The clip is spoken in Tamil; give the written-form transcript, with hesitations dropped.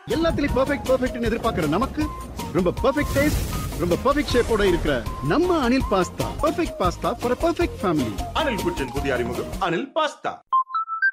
எல்லாத்துலயும் பெர்ஃபெக்ட்னு எதிர்பார்க்கிற நமக்கு ரொம்ப பெர்ஃபெக்ட் டேஸ்ட், ரொம்ப பெர்ஃபெக்ட் ஷேப்போட இருக்கிற நம்ம Anil pasta. Perfect pasta for perfect family. Anil குச்சின் புதிய அறிமுகம் அனில் பாஸ்தா.